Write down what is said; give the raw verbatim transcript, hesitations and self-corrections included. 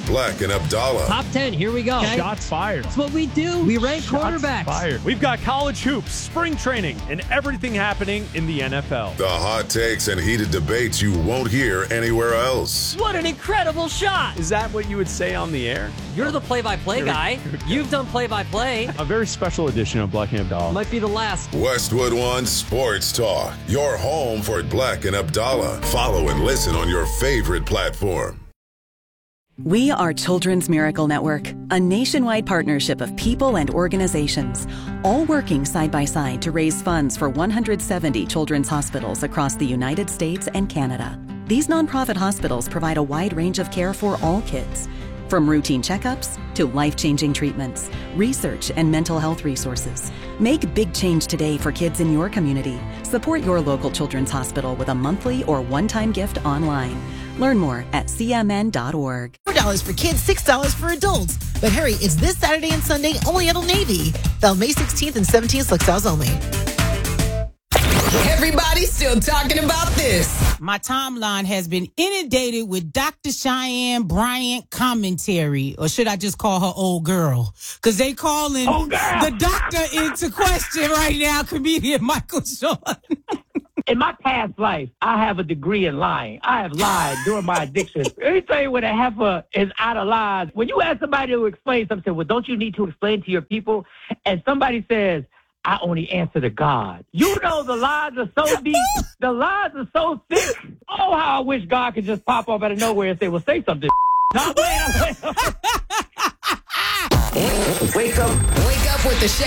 Black and Abdallah. Top ten, here we go. Okay. Shots fired. That's what we do. We rank Shots quarterbacks. fired. We've got college hoops, spring training, and everything happening in the N F L. The hot takes and heated debates you won't hear anywhere else. What an incredible shot. Is that what you would say on the air? You're the play-by-play guy. You've done play-by-play. A very special edition of Black and Abdallah. Might be the last. Westwood One Sports Talk. Your home for Black and Abdallah. Follow and listen on your favorite platform. We are Children's Miracle Network, a nationwide partnership of people and organizations, all working side by side to raise funds for one hundred seventy children's hospitals across the United States and Canada. These nonprofit hospitals provide a wide range of care for all kids, from routine checkups to life-changing treatments, research, and mental health resources. Make big change today for kids in your community. Support your local children's hospital with a monthly or one-time gift online. Learn more at c m n dot org. four dollars for kids, six dollars for adults. But hurry, it's this Saturday and Sunday only at Old Navy. Valid May sixteenth and seventeenth, select styles only. Everybody's still talking about this. My timeline has been inundated with Doctor Cheyenne Bryant commentary, or should I just call her old girl? Because they calling the doctor into question right now, comedian Michael Sean. In my past life, I have a degree in lying. I have lied during my addiction. Let me tell you when a heifer is out of lies. When you ask somebody to explain something, well, don't you need to explain to your people? And somebody says, I only answer to God. You know the lies are so deep. The lies are so thick. Oh, how I wish God could just pop up out of nowhere and say, well, say something. No, wait, wait. Wake up. Wake up with the Shay